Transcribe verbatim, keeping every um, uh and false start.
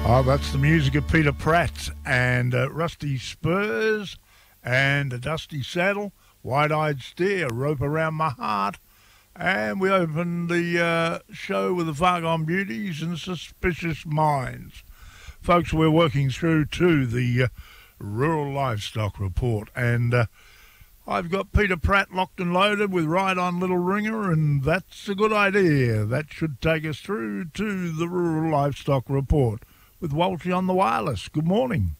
Oh, that's the music of Peter Pratt and uh, Rusty Spurs and a Dusty Saddle, Wide-Eyed Steer, Rope Around My Heart. And we opened the uh, show with the Fargon Beauties and Suspicious Minds. Folks, we're working through to the uh, Rural Livestock Report. And uh, I've got Peter Pratt locked and loaded with Ride On Little Ringer, and that's a good idea. That should take us through to the Rural Livestock Report with Walshy on the wireless. Good morning.